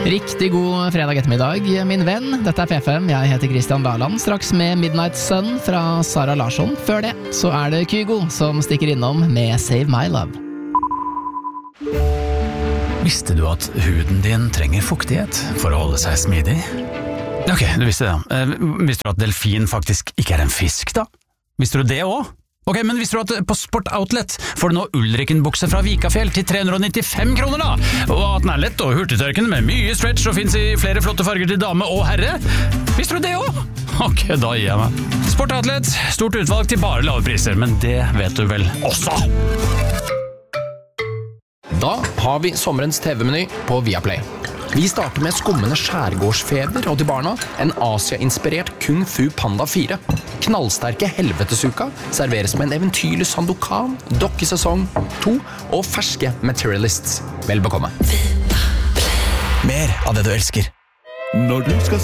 Riktig god fredag ettermiddag, min venn. Dette P5, jeg heter Christian Barland. Straks med Midnight Sun fra Sara Larsson. Før det så det Kygo som stikker innom med Save My Love. Visste du at huden din trenger fuktighet for å holde seg smidig? Ok, du visste det. Visste du at delfin faktisk ikke en fisk da? Visste du det også? Ok, men visste du at på Sport Outlet får du nå Ulriken-bukse fra Vikafjell til 395 kroner da? Og at den lett og hurtigtørkende med mye stretch og finnes i flere flotte farger til dame og herre? Visste du det også? Ok, da gir jeg meg. Sport Outlet, stort utvalg til bare lave priser, men det vet du vel også? Da har vi sommerens TV-meny på Viaplay. Vi starter med skummende skjærgårdsfeber og til barna en Asia-inspirert Kung Fu Panda 4. Knallsterke helvetesuka serveres med en eventyrlig Sandokan, dokkesesong 2 og ferske Materialists. Vel bekomme. Mer av det du elsker. Når du skal